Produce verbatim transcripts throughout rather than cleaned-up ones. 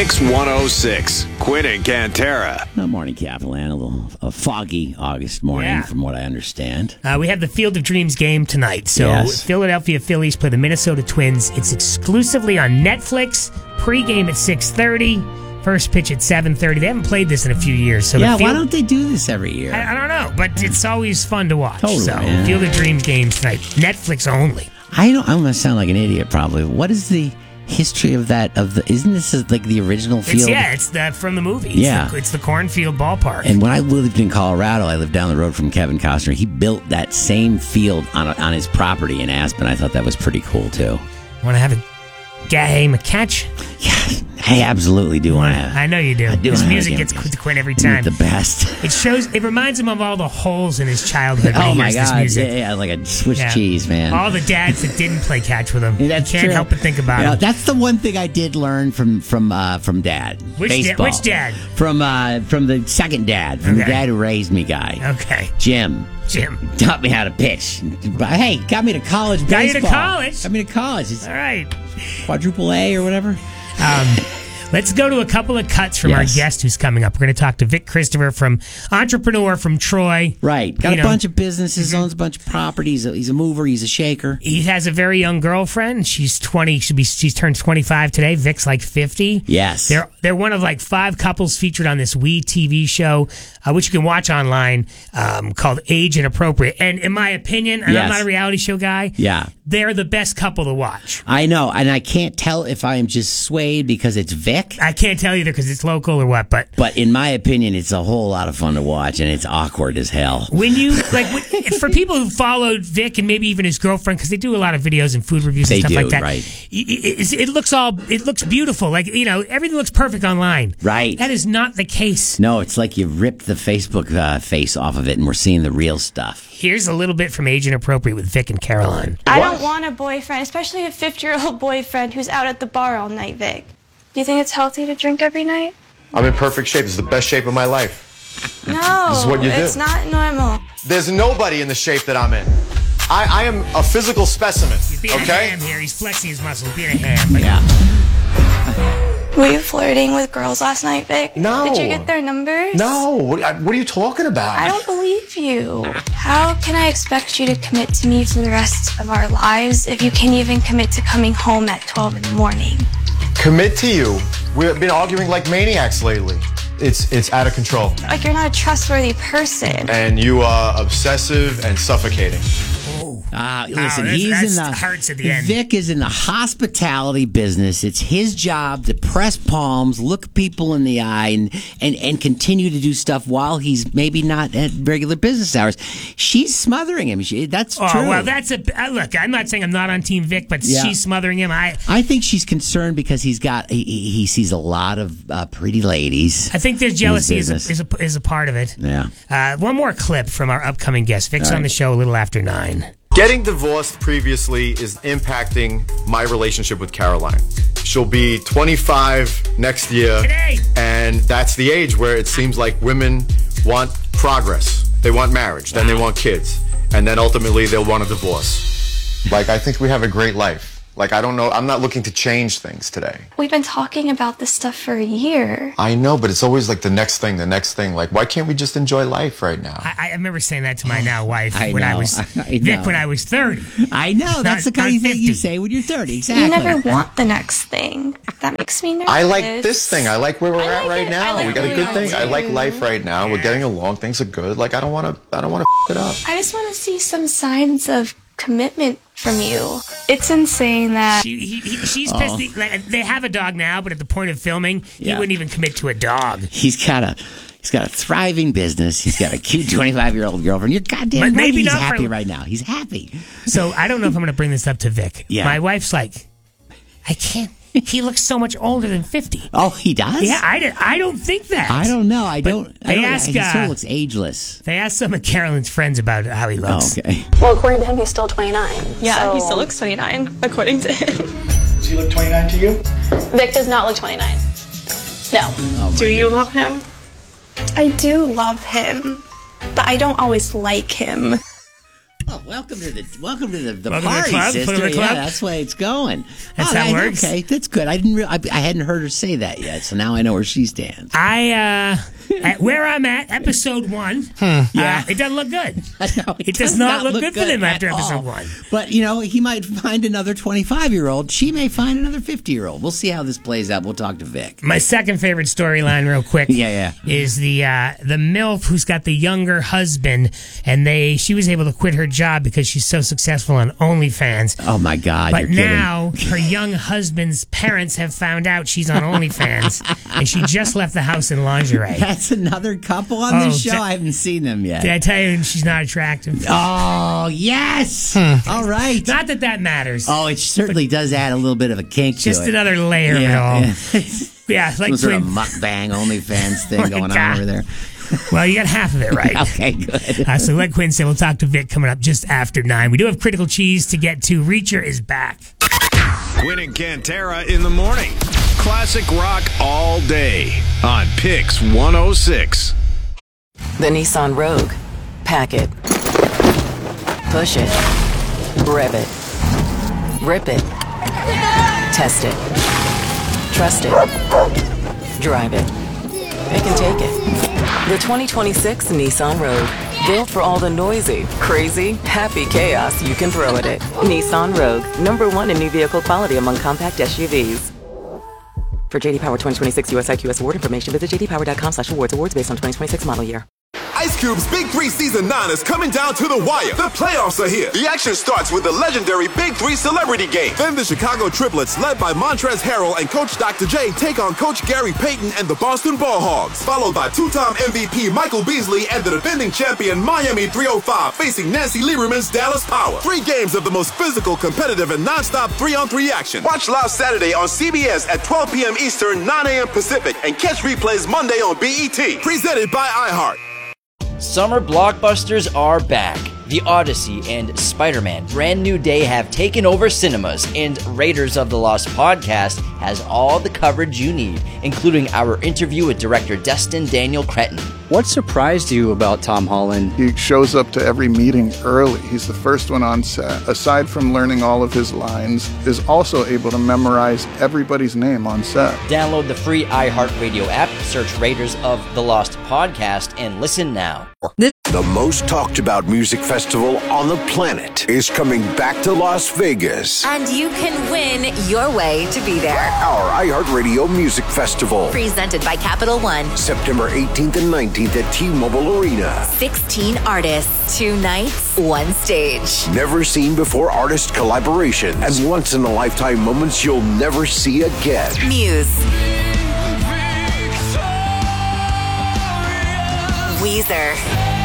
Mix one oh six. Quinn and Cantera. Good morning, Captain. A little a foggy August morning, Yeah. from what I understand. Uh, we have the Field of Dreams game tonight. So Yes. Philadelphia Phillies play the Minnesota Twins. It's exclusively on Netflix. Pre-game at six thirty. First pitch at seven thirty. They haven't played this in a few years. So Yeah, the why field, don't they do this every year? I, I don't know, but it's always fun to watch. Totally, so man. Field of Dreams game tonight. Netflix only. I don't. I'm gonna sound like an idiot, probably. What is the history of that? Of the isn't this like the original field? It's, yeah, it's the from the movie. It's Yeah. the, it's the Cornfield Ballpark. And when I lived in Colorado, I lived down the road from Kevin Costner. He built that same field on a, on his property in Aspen. I thought that was pretty cool too. Want to have a game, a catch? Yeah, I absolutely do want to have. I know you do. I do His wanna have music a game gets of catch. to Quinn every Isn't it time. the best. It shows. It reminds him of all the holes in his childhood when Oh he my hears this god! music. Yeah, yeah, like a Swiss Yeah. cheese, man. All the dads that didn't play catch with him. Yeah, that's you can't true. help but think about You know, it. that's the one thing I did learn from from uh, from Dad. Which da- Baseball. which dad? From uh, from the second dad, from the Okay. dad who raised me, guy. Okay, Jim. Jim. Taught me how to pitch. But, hey, got me to college Got you to baseball. college? Got me to college. It's All right. quadruple A or whatever. Um, let's go to a couple of cuts from Yes. our guest who's coming up. We're going to talk to Vic Christopher, from entrepreneur from Troy. Right. Got You a know, bunch of businesses, owns a bunch of properties. He's a mover. He's a shaker. He has a very young girlfriend. She's twenty. She'll be. She's turned twenty-five today. Vic's like fifty. Yes. They're they're one of like five couples featured on this WE T V show, uh, which you can watch online, um, called Age Inappropriate. And in my opinion, and Yes. I'm not a reality show guy. Yeah. They're the best couple to watch. I know, and I can't tell if I am just swayed because it's Vic. I can't tell either because it's local or what, but But in my opinion, it's a whole lot of fun to watch, and it's awkward as hell. when you like when, for people who followed Vic and maybe even his girlfriend, because they do a lot of videos and food reviews They and stuff do, like that. right. It, it, it looks all it looks beautiful, like you know everything looks perfect online. Right. That is not the case. No, it's like you ripped the Facebook uh, face off of it, and we're seeing the real stuff. Here's a little bit from Age Inappropriate with Vic and Caroline. I don't want a boyfriend, especially a fifty-year-old boyfriend who's out at the bar all night, Vic. Do you think it's healthy to drink every night? I'm in perfect shape. This is the best shape of my life. No, This is what you do. it's not normal. There's nobody in the shape that I'm in. I, I am a physical specimen, He's being a okay? ham here. He's flexing his muscles, being a ham. Like, Yeah. Were you flirting with girls last night, Vic? No. Did you get their numbers? No, what, I- what are you talking about? I don't believe you. How can I expect you to commit to me for the rest of our lives if you can't even commit to coming home at twelve in the morning? Commit to you. We've been arguing like maniacs lately. It's it's out of control. Like you're not a trustworthy person. And you are obsessive and suffocating. Uh, listen, that's- he's that's in the hurts at the end. Vic is in the hospitality business. It's his job to press palms, look people in the eye, and and and continue to do stuff while he's maybe not at regular business hours. She's smothering him. She, that's oh true. well, that's a uh, look. I'm not saying I'm not on Team Vic, but Yeah. she's smothering him. I I think she's concerned because he's got he, he he sees a lot of uh, pretty ladies. I think there's jealousy is a, business. is a is a part of it. Yeah. Uh, one more clip from our upcoming guest. Vic's All on right. the show a little after nine. Getting divorced previously is impacting my relationship with Caroline. She'll be twenty-five next year, Today. and that's the age where it seems like women want progress. They want marriage, then they want kids, and then ultimately they'll want a divorce. Like, I think we have a great life. Like, I don't know, I'm not looking to change things today. We've been talking about this stuff for a year. I know, but it's always like the next thing, the next thing. Like, why can't we just enjoy life right now? I, I remember saying that to my now wife I when I know. was I Vic know. when I was thirty. I know that's Not- the kind not of thing you fifty. say when you're thirty. Exactly. You never want the next thing. That makes me nervous. I like this thing. I like where we're I at like right it. now. I like we got a where good we thing. are, I like too. life right now. We're getting along. Things are good. Like, I don't want to. I don't want to f it up. I just want to see some signs of commitment from you. It's insane that She, he, he, she's pissed. He- like, they have a dog now, but at the point of filming, he Yeah. wouldn't even commit to a dog. He's got a he's got a thriving business. He's got a cute twenty-five year old girlfriend. You're goddamn But right. maybe He's not for- happy right now. He's happy. So I don't know if I'm going to bring this up to Vic. Yeah. My wife's like, I can't. He looks so much older than fifty. Oh, he does. Yeah, I, did, I don't think that. I don't know. I But don't. I they don't ask, he sort uh, of looks ageless. They asked some of Carolyn's friends about how he Oh, looks. okay. Well, according to him, he's still twenty-nine. yeah, so he still looks twenty-nine according to him. Does he look twenty-nine to you? Vic does not look twenty-nine. No. Do you love him? I do love him, but I don't always like him. Oh, welcome to the welcome to the, the Welcome to the party, club? sister. Welcome to the club? Yeah, that's the way it's going. That's oh, how it I- works? Okay, that's good. I didn't. Re- I, I hadn't heard her say that yet, so now I know where she stands. I, uh, at where I'm at, episode one, Yeah. uh, it doesn't look good. No, It does not look good for them at after episode all. one. But, you know, he might find another twenty-five-year-old. She may find another fifty-year-old. We'll see how this plays out. We'll talk to Vic. My second favorite storyline, real quick, Yeah, yeah. is the uh, the MILF who's got the younger husband, and they she was able to quit her job because she's so successful on OnlyFans. Oh, my God. But you're kidding. now her young husband's parents have found out she's on OnlyFans, and she just left the house in lingerie. That's another couple on Oh, this show. that- I haven't seen them yet. Did I tell you she's not attractive? Oh, yes. All right. Not that that matters. Oh, it certainly does add a little bit of a kink to it. Just another layer Yeah, of it yeah. all. Yeah, like Some sort of twin- mukbang OnlyFans thing Oh my going on God. over there. Well, you got half of it right. Okay, good. Uh, so like Quinn said, we'll talk to Vic coming up just after nine. We do have Critical Cheese to get to. Reacher is back. Quinn and Cantera in the morning. Classic rock all day on Pix one oh six. The Nissan Rogue. Pack it. Push it. Rev it. Rip it. Test it. Trust it. Drive it. It can take it. The twenty twenty-six Nissan Rogue. Built for all the noisy, crazy, happy chaos you can throw at it. Nissan Rogue. Number one in new vehicle quality among compact S U Vs. For J D Power twenty twenty-six U S I Q S award information, visit j d power dot com slash awards. Awards based on twenty twenty-six model year. Ice Cube's Big Three Season nine is coming down to the wire. The playoffs are here. The action starts with the legendary Big Three Celebrity Game. Then the Chicago Triplets, led by Montrezl Harrell and Coach Doctor J, take on Coach Gary Payton and the Boston Ball Hogs. Followed by two-time M V P Michael Beasley and the defending champion Miami three oh five facing Nancy Lieberman's Dallas Power. Three games of the most physical, competitive, and non-stop three-on-three action. Watch live Saturday on C B S at twelve p.m. Eastern, nine a.m. Pacific, and catch replays Monday on B E T. Presented by iHeart. Summer blockbusters are back. The Odyssey and Spider-Man Brand New Day have taken over cinemas, and Raiders of the Lost podcast has all the coverage you need, including our interview with director Destin Daniel Cretton. What surprised you about Tom Holland? He shows up to every meeting early. He's the first one on set. Aside from learning all of his lines, is also able to memorize everybody's name on set. Download the free iHeartRadio app, search Raiders of the Lost podcast, and listen now. The most talked about music festival on the planet is coming back to Las Vegas. And you can win your way to be there. Our iHeartRadio Music Festival. Presented by Capital One. September eighteenth and nineteenth at T-Mobile Arena. sixteen artists, two nights, one stage. Never seen before artist collaborations and once in a lifetime moments you'll never see again. Muse. Weezer.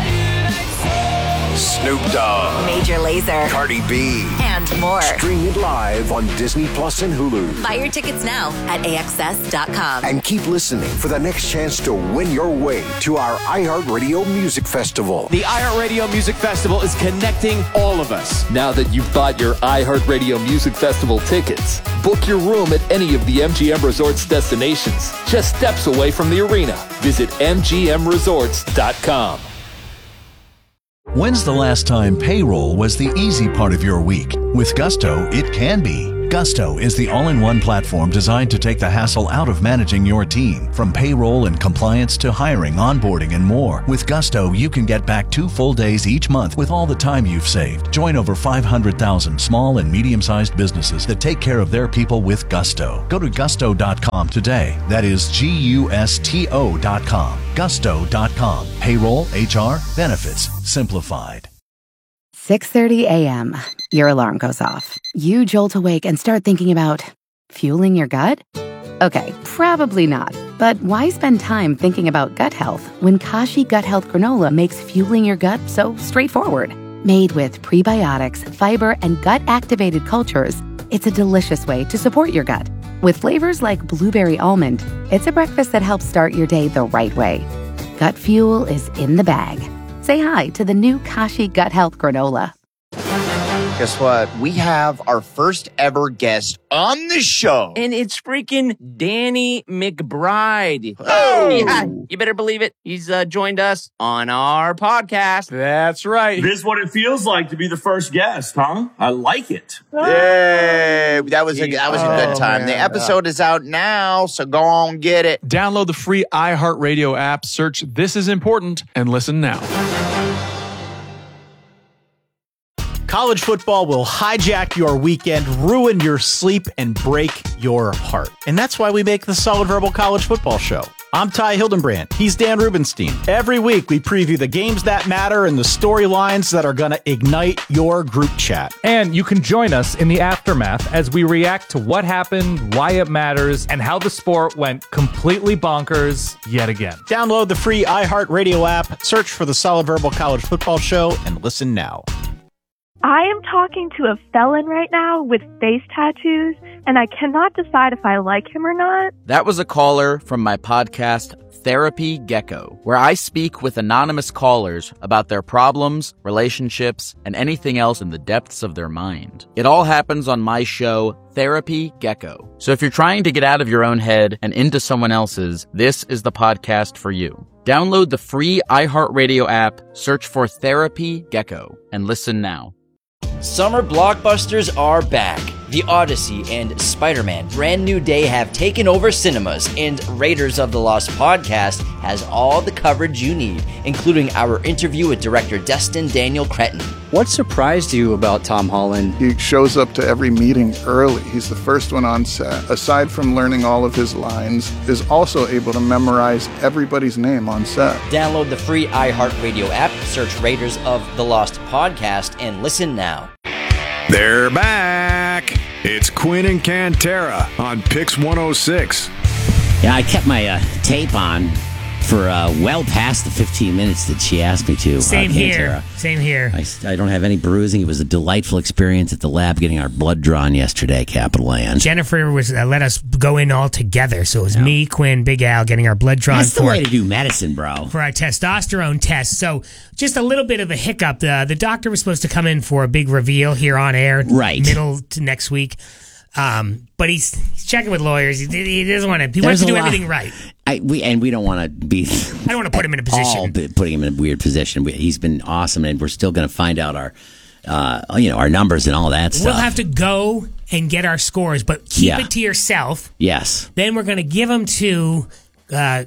Snoop Dogg. Major Lazer. Cardi B. And more. Stream it live on Disney Plus and Hulu. Buy your tickets now at A X S dot com. And keep listening for the next chance to win your way to our iHeartRadio Music Festival. The iHeartRadio Music Festival is connecting all of us. Now that you've bought your iHeartRadio Music Festival tickets, book your room at any of the M G M Resorts destinations, just steps away from the arena. Visit M G M resorts dot com. When's the last time payroll was the easy part of your week? With Gusto, it can be. Gusto is the all-in-one platform designed to take the hassle out of managing your team. From payroll and compliance to hiring, onboarding, and more. With Gusto, you can get back two full days each month with all the time you've saved. Join over five hundred thousand small and medium-sized businesses that take care of their people with Gusto. Go to gusto dot com today. That is G U S T O dot com. gusto dot com. Payroll, H R, benefits, simplified. six thirty a.m. Your alarm goes off. You jolt awake and start thinking about fueling your gut? Okay, probably not. But why spend time thinking about gut health when Kashi Gut Health Granola makes fueling your gut so straightforward? Made with prebiotics, fiber, and gut-activated cultures, it's a delicious way to support your gut. With flavors like blueberry almond, it's a breakfast that helps start your day the right way. Gut fuel is in the bag. Say hi to the new Kashi Gut Health Granola. Guess what? We have our first ever guest on the show. And it's freaking Danny McBride. Oh. Yeah, you better believe it. He's uh, joined us on our podcast. That's right. This is what it feels like to be the first guest, huh? I like it. Yay. That was a, that was a good time. Oh, the man. episode is out now, so go on, get it. Download the free iHeartRadio app, search This Is Important, and listen now. College football will hijack your weekend, ruin your sleep, and break your heart. And that's why we make the Solid Verbal College Football Show. I'm Ty Hildenbrand. He's Dan Rubenstein. Every week, we preview the games that matter and the storylines that are going to ignite your group chat. And you can join us in the aftermath as we react to what happened, why it matters, and how the sport went completely bonkers yet again. Download the free iHeartRadio app, search for the Solid Verbal College Football Show, and listen now. I am talking to a felon right now with face tattoos, and I cannot decide if I like him or not. That was a caller from my podcast, Therapy Gecko, where I speak with anonymous callers about their problems, relationships, and anything else in the depths of their mind. It all happens on my show, Therapy Gecko. So if you're trying to get out of your own head and into someone else's, this is the podcast for you. Download the free iHeartRadio app, search for Therapy Gecko, and listen now. Summer blockbusters are back. The Odyssey and Spider-Man Brand New Day have taken over cinemas, and Raiders of the Lost podcast has all the coverage you need, including our interview with director Destin Daniel Cretton. What surprised you about Tom Holland? He shows up to every meeting early. He's the first one on set. Aside from learning all of his lines, is also able to memorize everybody's name on set. Download the free iHeartRadio app, search Raiders of the Lost podcast, and listen now. They're back. It's Quinn and Cantera on Pix one oh six. Yeah, I kept my uh, tape on for uh, well past the fifteen minutes that she asked me to. Same uh, here. Same here. I, I don't have any bruising. It was a delightful experience at the lab getting our blood drawn yesterday, Capital Land. Jennifer was uh, let us go in all together. So it was yeah. me, Quinn, Big Al getting our blood drawn. That's for, the way to do medicine, bro. For our testosterone test. So just a little bit of a hiccup. The, the doctor was supposed to come in for a big reveal here on air. Right. Middle to next week. Um, but he's, he's checking with lawyers. He, he doesn't want to. He There's wants to do lot. everything right. I, we and we don't want to be. I don't want to put him in a position. All putting him in a weird position. We, he's been awesome, and we're still going to find out our, uh, you know, our numbers and all that stuff. We'll have to go and get our scores, but keep yeah. it to yourself. Yes. Then we're going to give them to uh,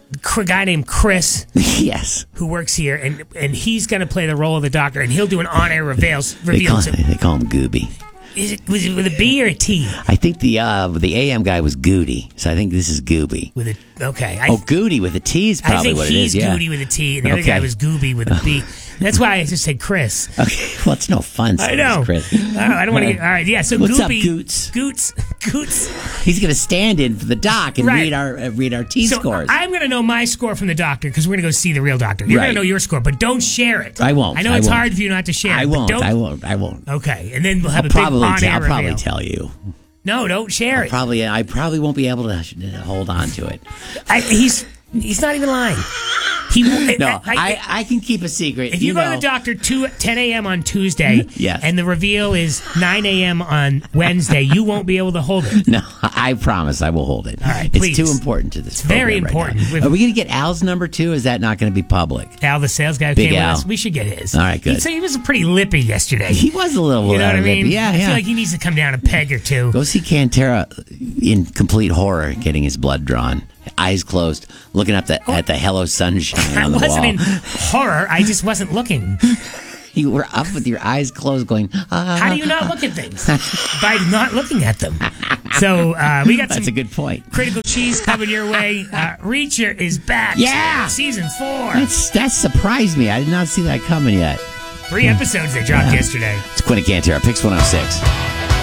a guy named Chris. Yes. Who works here, and and he's going to play the role of the doctor, and he'll do an on-air reveals. They call, they call him Gooby. Is it, was it with a B or a T? I think the uh, the A M guy was Goody, so I think this is Gooby. With a okay. I, oh, Goody with a T is probably what it is. I think he's yeah. Goody with a T, and the okay. other guy was Gooby with a B. That's why I just said Chris. Okay, well, it's no fun. I know. Chris. I don't, I don't want to get. All right, yeah. So What's Gooby, up, Goots? Goots, Goots. He's going to stand in for the doc and right. read our uh, read our T so scores. I'm going to know my score from the doctor because we're going to go see the real doctor. You're right. going to know your score, but don't share it. I won't. I know I it's won't. hard for you not to share. I it, won't. Don't, I won't. I won't. Okay, and then we'll have I'll a big probably on-air I'll probably reveal. tell you. No, don't share I'll it. Probably, I probably won't be able to hold on to it. I, he's he's not even lying. He no, I, I, I, I can keep a secret. If you, you go know. to the doctor two, ten a.m. on Tuesday, yes. and the reveal is nine a.m. on Wednesday, you won't be able to hold it. No, I promise I will hold it. All right, it's please. too important to this. It's very important. Right Are we going to get Al's number two? Or is that not going to be public? Al, the sales guy, Big came Al. with us. We should get his. All right, good. He'd say he was pretty lippy yesterday. He was a little. You know what I mean? Lippy. Yeah, I yeah. feel like he needs to come down a peg or two. Go see Cantera in complete horror, getting his blood drawn, eyes closed, looking up the, oh. at the hello sunshine on the wall. I wasn't in horror. I just wasn't looking. You were up with your eyes closed going, ah. How do you not look at things? By not looking at them. So uh, we got That's some a good point. Critical cheese coming your way. Uh, Reacher is back. Yeah. Season four. That's, that surprised me. I did not see that coming yet. Three episodes they dropped yeah. yesterday. It's Quinn and Cantera, Pix one oh six.